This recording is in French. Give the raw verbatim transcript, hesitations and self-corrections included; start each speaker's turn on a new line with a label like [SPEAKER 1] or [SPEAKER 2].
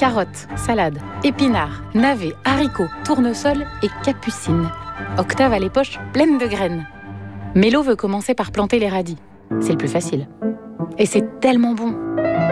[SPEAKER 1] carottes, salades, épinards, navets, haricots, tournesol et capucines. Octave a les poches pleines de graines. Mélo veut commencer par planter les radis. C'est le plus facile. Et c'est tellement bon.